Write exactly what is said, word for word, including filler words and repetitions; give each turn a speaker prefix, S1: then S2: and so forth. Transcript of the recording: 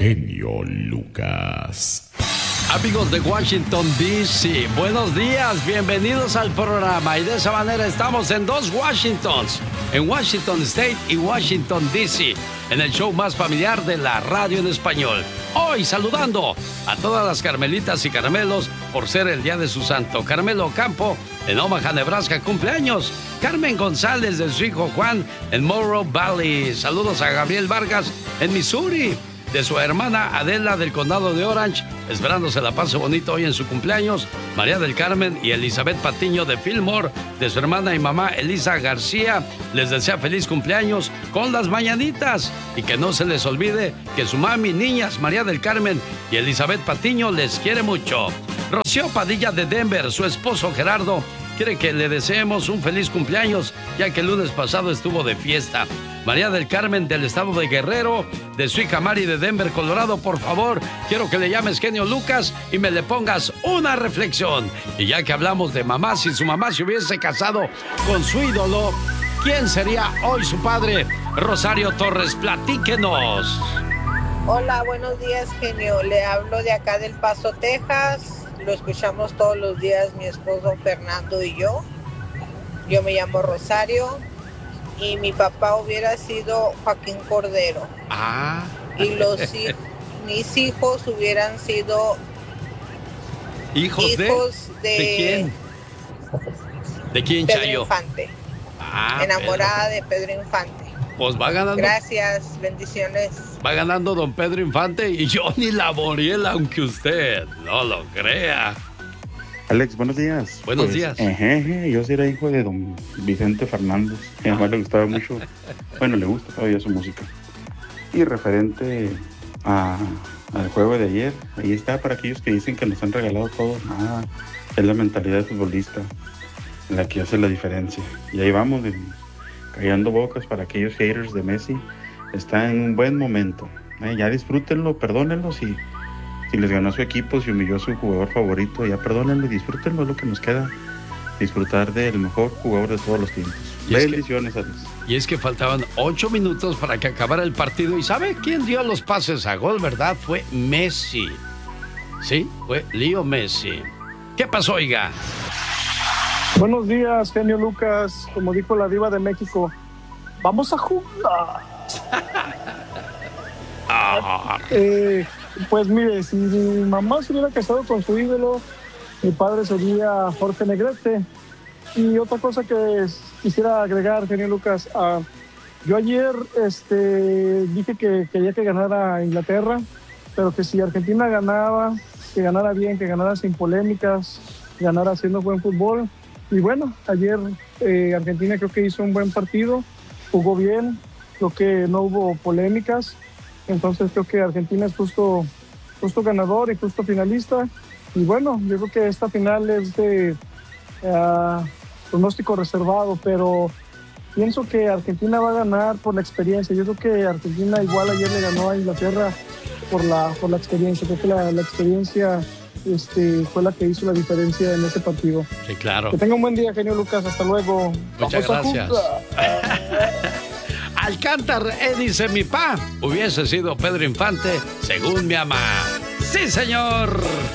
S1: genio Lucas.
S2: Amigos de Washington, D C, buenos días, bienvenidos al programa. Y de esa manera estamos en dos Washingtons, en Washington State y Washington, D C, en el show más familiar de la radio en español. Hoy saludando a todas las Carmelitas y Carmelos por ser el día de su santo. Carmelo Campo en Omaha, Nebraska, cumpleaños. Carmen González de su hijo Juan en Morrow Valley. Saludos a Gabriel Vargas en Missouri, de su hermana Adela del condado de Orange, esperando se la pase bonito hoy en su cumpleaños. María del Carmen y Elizabeth Patiño de Fillmore, de su hermana y mamá Elisa García, les desea feliz cumpleaños con las mañanitas. Y que no se les olvide que su mami, niñas, María del Carmen y Elizabeth Patiño, les quiere mucho. Rocío Padilla de Denver, su esposo Gerardo, quiere que le deseemos un feliz cumpleaños, ya que el lunes pasado estuvo de fiesta. María del Carmen del estado de Guerrero, de su hija Mari de Denver, Colorado, por favor, quiero que le llames genio Lucas y me le pongas una reflexión. Y ya que hablamos de mamá, si su mamá se hubiese casado con su ídolo, ¿quién sería hoy su padre? Rosario Torres, platíquenos.
S3: Hola, buenos días, genio. Le hablo de acá del Paso, Texas. Lo escuchamos todos los días mi esposo Fernando y yo. Yo me llamo Rosario y mi papá hubiera sido Joaquín Cordero.
S2: Ah.
S3: Y los mis hijos hubieran sido
S2: hijos,
S3: hijos de, de
S2: ¿de quién? ¿De quién,
S3: Pedro
S2: Chayo?
S3: Infante.
S2: Ah,
S3: enamorada
S2: Pedro.
S3: de Pedro Infante.
S2: Pues va ganando.
S3: Gracias, bendiciones.
S2: Va ganando don Pedro Infante y Johnny Laboriel, aunque usted no lo crea.
S4: Alex, buenos días.
S2: Buenos
S4: pues,
S2: días.
S4: Eje, yo sí era hijo de don Vicente Fernández. A mi mamá le gustaba mucho, bueno, le gusta todavía su música. Y referente a, al juego de ayer, ahí está para aquellos que dicen que nos han regalado todo. Nada, es la mentalidad de futbolista la que hace la diferencia. Y ahí vamos, de, callando bocas para aquellos haters de Messi. Está en un buen momento. Eh, ya disfrútenlo, perdónenlo si... Si les ganó a su equipo, si humilló a su jugador favorito, ya perdónenlo y disfrútenlo, lo que nos queda. Disfrutar del mejor jugador de todos los tiempos. Bendiciones, Alex.
S2: Y es que faltaban ocho minutos para que acabara el partido. ¿Y sabe quién dio los pases a gol, verdad? Fue Messi. Sí, fue Leo Messi. ¿Qué pasó, oiga?
S5: Buenos días, genio Lucas. Como dijo la diva de México, vamos a jugar.
S2: ah.
S5: eh... Pues mire, si mi mamá se hubiera casado con su ídolo, mi padre sería Jorge Negrete. Y otra cosa que quisiera agregar, genio Lucas, uh, yo ayer este, dije que quería que ganara Inglaterra, pero que si Argentina ganaba, que ganara bien, que ganara sin polémicas, ganara haciendo buen fútbol. Y bueno, ayer eh, Argentina creo que hizo un buen partido, jugó bien, creo que no hubo polémicas. Entonces creo que Argentina es justo, justo ganador y justo finalista. Y bueno, yo creo que esta final es de uh, pronóstico reservado, pero pienso que Argentina va a ganar por la experiencia. Yo creo que Argentina igual ayer le ganó a Inglaterra por la, por la experiencia. Creo que la, la experiencia este, fue la que hizo la diferencia en ese partido.
S2: Sí, claro.
S5: Que tenga un buen día, genio Lucas. Hasta luego.
S2: Muchas
S5: Vamos
S2: gracias. Alcántar, eh, dice mi pa, hubiese sido Pedro Infante, según mi mamá. ¡Sí, señor!